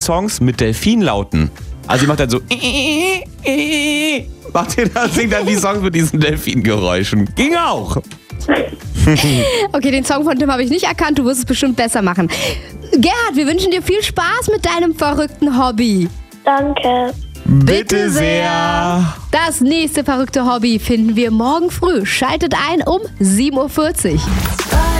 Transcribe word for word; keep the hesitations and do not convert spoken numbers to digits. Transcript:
Songs mit Delfinlauten. Also sie macht dann so macht ihr dann, singt dann die Songs mit diesen Delfingeräuschen. Ging auch. Okay, den Song von Tim habe ich nicht erkannt, du wirst es bestimmt besser machen. Gerhard, wir wünschen dir viel Spaß mit deinem verrückten Hobby. Danke. Bitte sehr. Das nächste verrückte Hobby finden wir morgen früh. Schaltet ein um sieben Uhr vierzig.